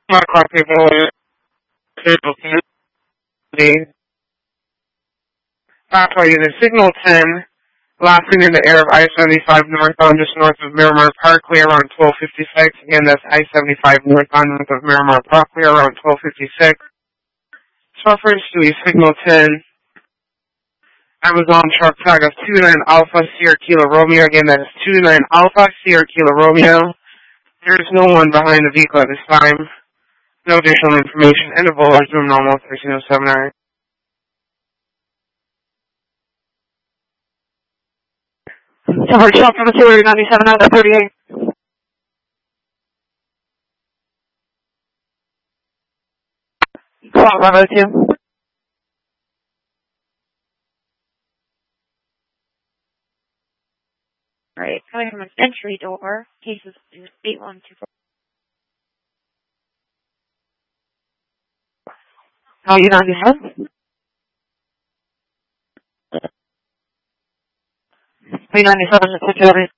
My car people able to pathway unit signal 10, lasting in the air of I-75 northbound just north of Miramar Parkway around 12:56. Again, that's I-75 northbound north of Miramar Parkway around 12:56. Suffers to a signal 10. Amazon truck tag of 29 Alpha Sierra Kilo Romeo. Again, that is 29 Alpha Sierra Kilo Romeo. There is no one behind the vehicle at this time. No additional information. End of all. Zoom normal 1307. Hard shot from the 297 out of 38. Call 502. Alright, coming from an entry door. Cases 8124. How you 97? 397 is 6